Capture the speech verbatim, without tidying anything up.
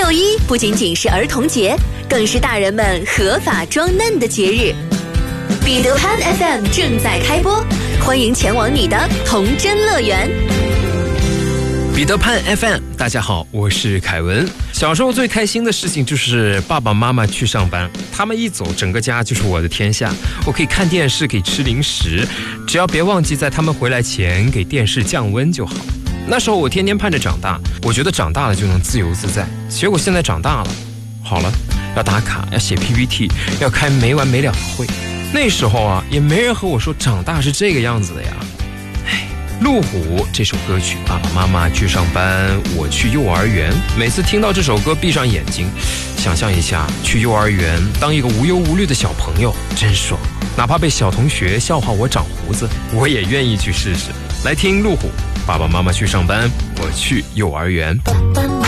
六一不仅仅是儿童节，更是大人们合法装嫩的节日。彼得潘 F M 正在开播，欢迎前往你的童真乐园。 彼得潘 F M， 大家好，我是凯文。小时候最开心的事情就是爸爸妈妈去上班，他们一走，整个家就是我的天下。我可以看电视，可以吃零食，只要别忘记在他们回来前给电视降温就好。那时候我天天盼着长大，我觉得长大了就能自由自在。结果现在长大了，好了，要打卡，要写 P P T， 要开没完没了的会。那时候啊，也没人和我说长大是这个样子的呀。唉，路虎这首歌曲，爸爸妈妈去上班，我去幼儿园。每次听到这首歌，闭上眼睛，想象一下去幼儿园当一个无忧无虑的小朋友，真爽。哪怕被小同学笑话我长胡子，我也愿意去试试。来听路虎，爸爸妈妈去上班，我去幼儿园。 爸爸妈